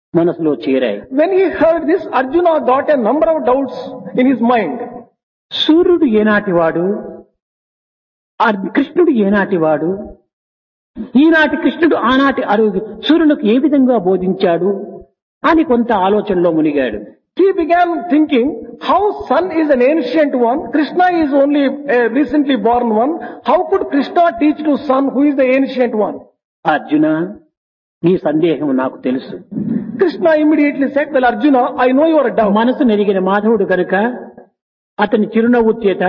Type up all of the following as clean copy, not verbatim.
మనసులో చేరాయి. When he heard this, Arjuna got a number of doubts in his mind. సూర్యుడు ఏనాటివాడు, కృష్ణుడు ఏనాటివాడు, ఈనాటి కృష్ణుడు ఆనాటి సూర్యునికి ఏ విధంగా బోధించాడు అని కొంత ఆలోచనలో మునిగాడు. He began thinking how sun is an ancient one, Krishna is only a recently born one. How could Krishna teach to sun who is the ancient one? Arjuna, నీ సందేహం నాకు తెలుసు. Krishna immediately said, well Arjuna, I know your doubt. మనసు నెరిగిన మాధవుడు కనుక అతని చిరునవ్వు చేత,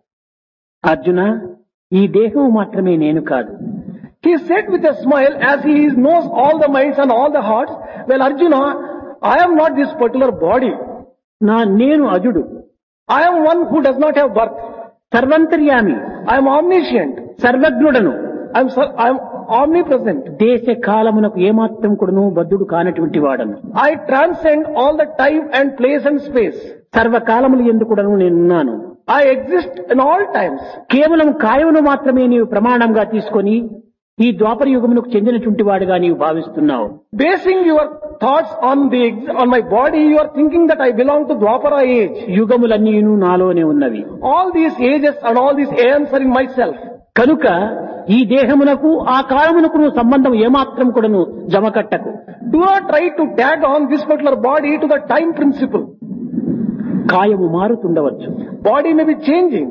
అర్జున, ఈ దేహం మాత్రమే నేను కాదు. He said with a smile, as he knows all the minds and all the hearts, well Arjuna, I am not this particular body. నేను అజుడు. I am one who does not have birth. సర్వంతర్యామి. I am omniscient. సర్వజ్ఞుడను. I am omnipresent. దేశ కాలమునకు ఏమాత్రం కూడాను బద్ధుడు కానటువంటి వాడను. I transcend all the time and place and space. సర్వకాలములు యందు కూడాను నేనున్నాను. I exist in all times. కేవలం కాయమును మాత్రమే నీవు ప్రమాణంగా తీసుకొని ఈ ద్వాపర యుగమునకు చెందినటువంటి వాడుగా నీవు భావిస్తున్నావు. Basing your thoughts on my body, you are thinking that I belong to Dwapara age. యుగములన్నీను నాలోనే ఉన్నవి. All these ages and all these aeons are in myself. కనుక ఈ దేహమునకు ఆ కాలమునకు సంబంధం ఏమాత్రం కూడాను జమకట్టకు. Do not try to tag on this particular body to the time principle. కాయము మారుతుండవచ్చు. Body may be changing.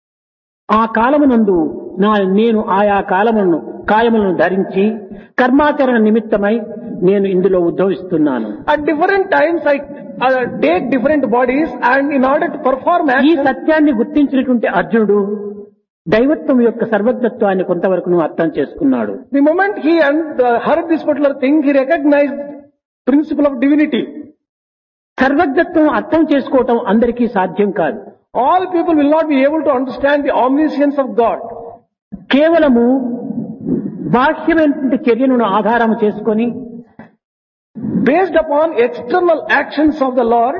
ఆ కాలమునందు నేను ఆయా కాయములను ధరించి కర్మాచరణ నిమిత్తమై నేను ఇందులో ఉద్భవిస్తున్నాను. At different times I take different bodies, and in order to perform ఈ action. సత్యాన్ని గుర్తించినటువంటి అర్జునుడు దైవత్వం యొక్క సర్వజ్ఞత్వాన్ని కొంతవరకు అర్థం చేసుకున్నాడు. The moment he heard this particular thing, he recognized principle of divinity. సర్వజ్ఞత్వం అర్థం చేసుకోవటం అందరికీ సాధ్యం కాదు. All people will not be able to understand the omniscience of God. కేవలము బాహ్యమైనటువంటి చర్యను ఆధారం చేసుకొని Based upon external actions of the Lord,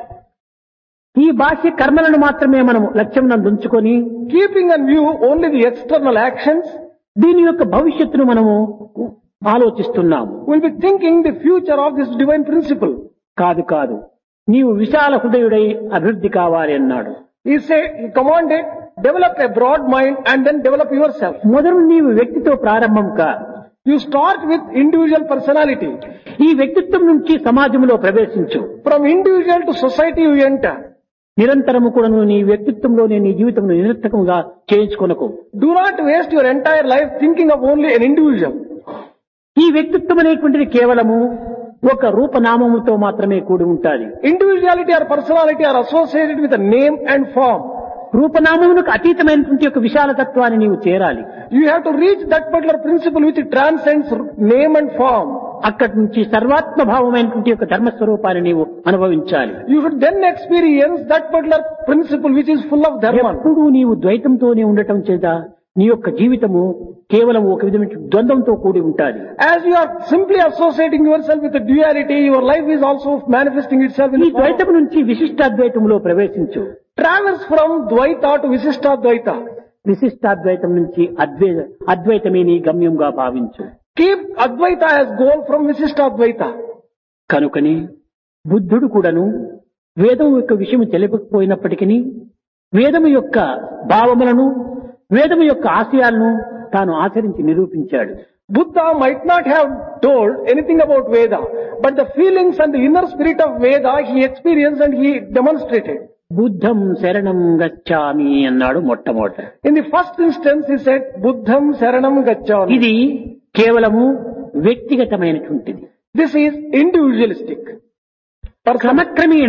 ఈ బాహ్య కర్మలను మాత్రమే మనము లక్ష్యమునందు ఉంచుకొని keeping in view only the external actions, దీని యొక్క భవిష్యత్తును మనము ఆలోచిస్తున్నాము. we'll be thinking the future of this divine principle. కాదు, నీవు విశాల హృదయుడై అభివృద్ధి కావాలి అన్నాడు. He commanded, develop a broad mind and then develop yourself. మొదలు నీవు వ్యక్తితో ప్రారంభం కా. You start with individual personality. ఈ వ్యక్తిత్వం నుంచి సమాజంలో ప్రవేశించు. From individual to society you enter. నిరంతరము కూడా నీ వ్యక్తిత్వంలోనే నీ జీవితం నిరర్థకంగా చేయించుకొనకు. Do not waste your entire life thinking of only an individual. ఈ వ్యక్తిత్వం అనేటువంటిది కేవలము ఒక రూపనామముతో మాత్రమే కూడి ఉంటాది. Individuality or personality are associated with a name and form. రూపనామమునకు అతీతమైనటువంటి ఒక విశాల తత్వాన్ని నీవు చేరాలి. You have to reach that particular principle which transcends name and form. అక్కడి నుంచి సర్వాత్మ భావమైనటువంటి ఒక ధర్మస్వరూపాన్ని నీవు అనుభవించాలి. You should then experience that particular principle which is full of dharma. ఎప్పుడూ నీవు ద్వైతంతోనే ఉండటం చేత నీ యొక్క జీవితము కేవలం ఒక విధమైన ద్వంద్వంతో కూడి ఉంటాది. As you are simply associating yourself with the duality, your life is also manifesting itself in ఈ the form. ద్వైతం నుంచి విశిష్టాద్వైతంలో ప్రవేశించు. Travels from Dvaita to Visishtadvaita. విశిష్టాద్వైతం నుంచి అద్వైతమే నీ గమ్యంగా భావించు. Keep Advaita as goal from Visishtadvaita. కనుకని బుద్ధుడు కూడాను వేదం యొక్క విషయం తెలియకపోయినప్పటికీ వేదము యొక్క భావములను వేదము యొక్క ఆశయాలను తాను ఆచరించి నిరూపించాడు. Buddha might not have told anything about Veda, but the feelings and the inner spirit of Veda he experienced and he demonstrated. బుద్ధం శరణం గచ్చామి అన్నాడు మొట్టమొదట. In the first instance he said, Buddham Saranam Gacchami. ఇది కేవలము వ్యక్తిగతమైనటువంటిది. This is individualistic. క్రమక్రమేణ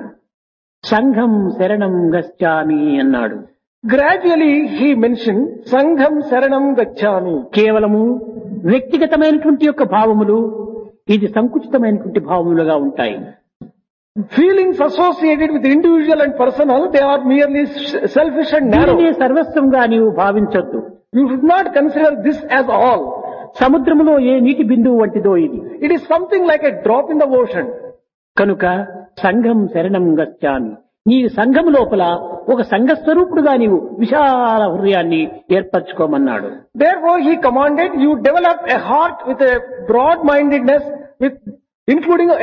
సంఘం శరణం గచ్చామి అన్నాడు. Gradually he mentioned, Sangham Saranam Gacchami. కేవలము వ్యక్తిగతమైనటువంటి యొక్క భావములు ఇది సంకుచితమైనటువంటి భావములుగా ఉంటాయి. Feelings associated with individual and personal, they are merely selfish and narrow. దీనినే సర్వస్వంగా నీవు భావించొద్దు. You should not consider this as all. సముద్రములో ఏ నీటి బిందువు వంటిదో ఇది. It is something like a drop in the ocean. కనుక సంఘం శరణం గచ్చామి. నీ సంఘం లోపల ఒక సంఘస్వరూపుడుగా నీవు విశాల హృదయాన్ని ఏర్పరచుకోమన్నాడు. Therefore he commanded you develop a heart with a broad mindedness, with including